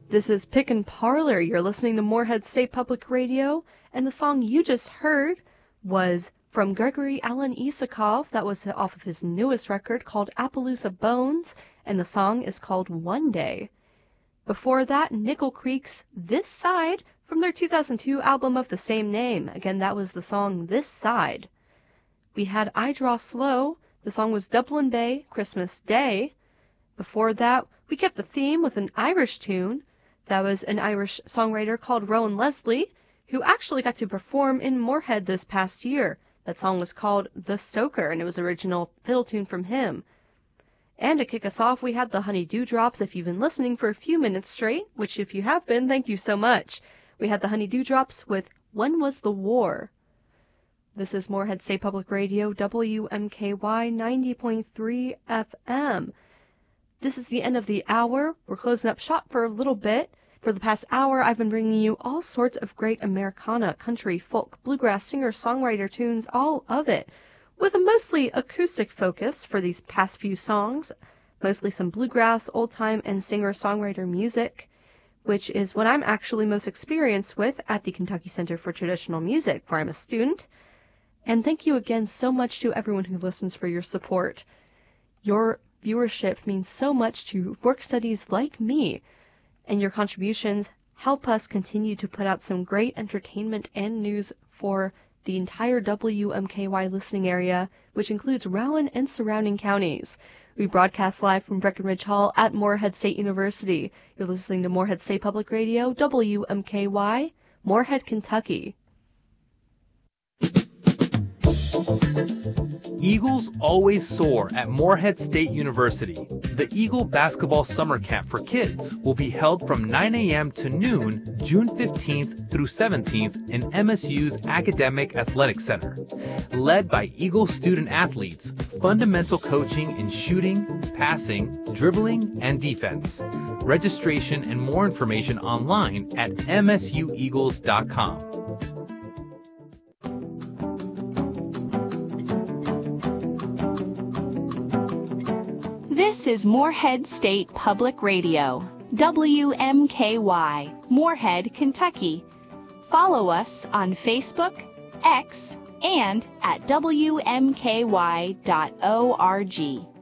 This is Pick and Parlor. You're listening to Moorhead State Public Radio, and the song you just heard was from Gregory Alan Isakov. That was off of his newest record called Appaloosa Bones, and the song is called One Day. Before that, Nickel Creek's This Side from their 2002 album of the same name. Again, that was the song This Side. We had I Draw Slow. The song was Dublin Bay, Christmas Day. Before that, we kept the theme with an Irish tune. That was an Irish songwriter called Rowan Leslie, who actually got to perform in Moorhead this past year. That song was called The Stoker, and it was an original fiddle tune from him. And to kick us off, we had the Honey Dewdrops. If you've been listening for a few minutes straight, which if you have been, thank you so much. We had the Honey Dewdrops with When Was the War? This is Moorhead State Public Radio, WMKY 90.3 FM. This is the end of the hour. We're closing up shop for a little bit. For the past hour, I've been bringing you all sorts of great Americana, country, folk, bluegrass, singer-songwriter tunes, all of it, with a mostly acoustic focus for these past few songs, mostly some bluegrass, old-time, and singer-songwriter music, which is what I'm actually most experienced with at the Kentucky Center for Traditional Music, where I'm a student. And thank you again so much to everyone who listens for your support. Your viewership means so much to work studies like me, and your contributions help us continue to put out some great entertainment and news for the entire WMKY listening area, which includes Rowan and surrounding counties. We broadcast live from Breckenridge Hall at Moorhead State University. You're listening to Moorhead State Public Radio, WMKY, Moorhead, Kentucky. Eagles always soar at Moorhead State University. The Eagle Basketball Summer Camp for Kids will be held from 9 a.m. to noon, June 15th through 17th in MSU's Academic Athletic Center. Led by Eagle student athletes, fundamental coaching in shooting, passing, dribbling, and defense. Registration and more information online at msueagles.com. This is Moorhead State Public Radio, WMKY, Moorhead, Kentucky. Follow us on Facebook, X, and at WMKY.org.